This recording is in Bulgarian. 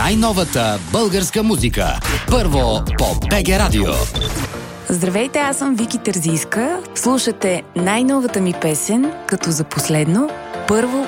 най-новата българска музика. Първо по БГ Радио. Здравейте, аз съм Вики Терзийска. Слушате най-новата ми песен, като за последно, първо